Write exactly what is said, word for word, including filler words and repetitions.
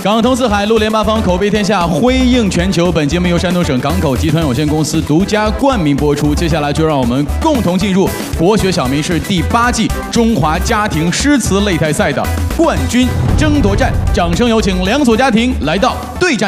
港通四海，陆联八方，口碑天下，辉映全球。本节目由山东省港口集团有限公司独家冠名播出。接下来就让我们共同进入国学小明是第八季中华家庭诗词擂台赛的冠军争夺战。掌声有请两所家庭来到对战。